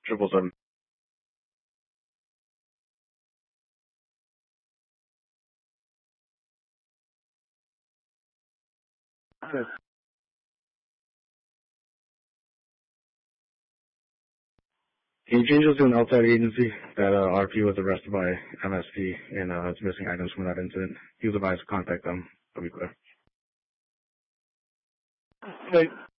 777. Can you change this to an outside agency that RP was arrested by MSP and is missing items from that incident? He was advised to contact them. That'll be clear. Okay.